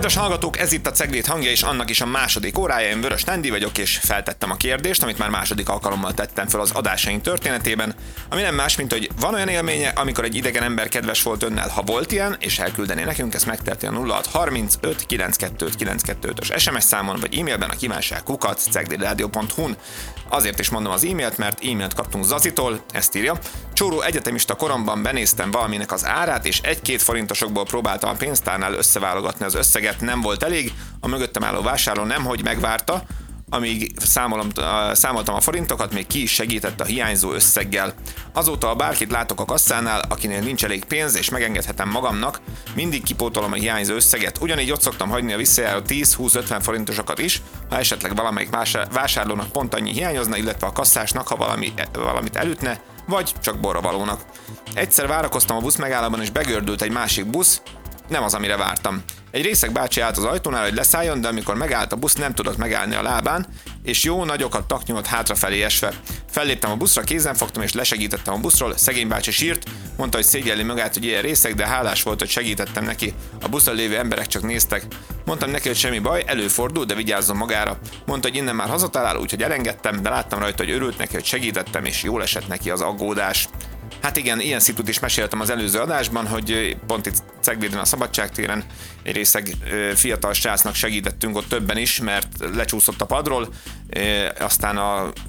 Kedves hallgatók, ez itt a Cegléd hangja, és annak is a második órája. Én Vörös Nándi vagyok, és feltettem a kérdést, amit már második alkalommal tettem fel az adásaink történetében, ami nem más, mint hogy van olyan élménye, amikor egy idegen ember kedves volt önnel, ha volt ilyen, és elküldeni nekünk, ezt megteheti a 0635 925 925-ös SMS számon, vagy e-mailben a kívánság@ceglédradio.hu-n. Azért is mondom az e-mailt, mert e-mailt kaptunk Zazitól, ezt írja. Csóró egyetemista koromban benéztem valaminek az árát, és 1-2 forintosokból próbáltam a pénztárnál összeválogatni az összeget, nem volt elég, a mögöttem álló vásárló nemhogy megvárta, amíg számoltam a forintokat, még ki is segített a hiányzó összeggel. Azóta, ha bárkit látok a kasszánál, akinél nincs elég pénz, és megengedhetem magamnak, mindig kipótolom a hiányzó összeget. Ugyanígy ott szoktam hagyni a visszajáró 10-20-50 forintosokat is, ha esetleg valamelyik vásárlónak pont annyi hiányozna, illetve a kasszásnak, ha valamit elütne, vagy csak borravalónak. Egyszer várakoztam a busz megállóban, és begördült egy másik busz, nem az, amire vártam. Egy részeg bácsi állt az ajtónál, hogy leszálljon, de amikor megállt a busz, nem tudott megállni a lábán, és jó nagyokat taknyolt hátrafelé esve. Felléptem a buszra, kézen fogtam és lesegítettem a buszról, szegény bácsi sírt, mondta, hogy szégyelli magát, hogy ilyen részeg, de hálás volt, hogy segítettem neki. A buszon lévő emberek csak néztek. Mondtam neki, hogy semmi baj, előfordul, de vigyázzon magára. Mondta, hogy innen már hazatalál, úgyhogy elengedtem, de láttam rajta, hogy örült neki, hogy segítettem, és jól esett neki az aggódás. Hát igen, ilyen szitut is meséltem az előző adásban, hogy pont itt Cegléden a Szabadságtéren egy részeg fiatal srácnak segítettünk ott többen is, mert lecsúszott a padról, aztán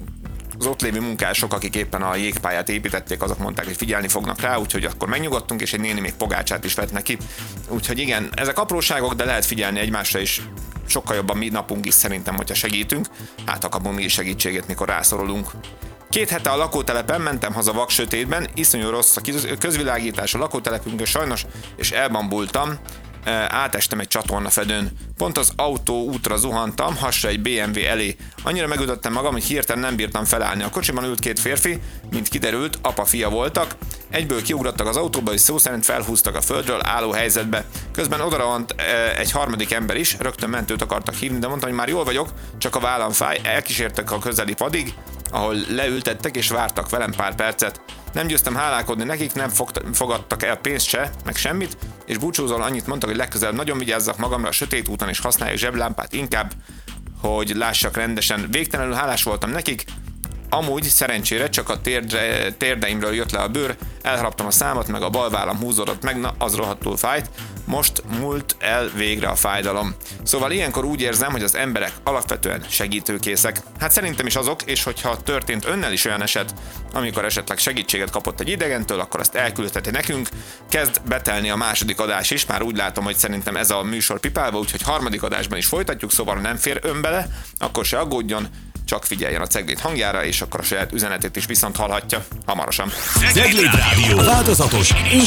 az ott lévő munkások, akik éppen a jégpályát építették, azok mondták, hogy figyelni fognak rá, úgyhogy akkor megnyugodtunk, és egy néni még pogácsát is vett neki. Úgyhogy igen, ezek apróságok, de lehet figyelni egymásra is. Sokkal jobban mi napunk is szerintem, hogyha segítünk, hát ha kapunk mi is segítséget, mikor rászorulunk. 2 hete a lakótelepen mentem haza vaksötétben, iszonyú rossz a közvilágítás a lakótelepünkön sajnos, és elbambultam, átestem egy csatornafedőn. Pont az autó útra zuhantam, hasra egy BMW elé. Annyira megütöttem magam, hogy hirtelen nem bírtam felállni. A kocsiban ült 2 férfi, mint kiderült, apa-fia voltak. Egyből kiugrottak az autóba, és szó szerint felhúztak a földről álló helyzetbe. Közben odarohant egy harmadik ember is, rögtön mentőt akartak hívni, de mondtam, hogy már jól vagyok, csak a vállam fáj. Elkísértek a közeli padig, ahol leültettek és vártak velem pár percet. Nem győztem hálálkodni nekik, nem fogadtak el pénzt se, meg semmit, és búcsúzol annyit mondtak, hogy legközelebb nagyon vigyázzak magamra a sötét úton, és használjak zseblámpát inkább, hogy lássak rendesen. Végtelenül hálás voltam nekik, amúgy szerencsére csak a térdeimről jött le a bőr, elharaptam a számat, meg a bal vállam húzódott meg, na az rohadtul fájt, most múlt el végre a fájdalom. Szóval ilyenkor úgy érzem, hogy az emberek alapvetően segítőkészek. Hát szerintem is azok, és hogyha történt önnel is olyan eset, amikor esetleg segítséget kapott egy idegentől, akkor azt elküldheti nekünk. Kezd betelni a második adás is, már úgy látom, hogy szerintem ez a műsor pipálva, úgyhogy harmadik adásban is folytatjuk, szóval nem fér ön bele, akkor se aggódjon, csak figyeljen a Cegléd hangjára, és akkor a saját üzenetét is viszont hallhatja hamarosan. Cegléd Rádió. Változatos és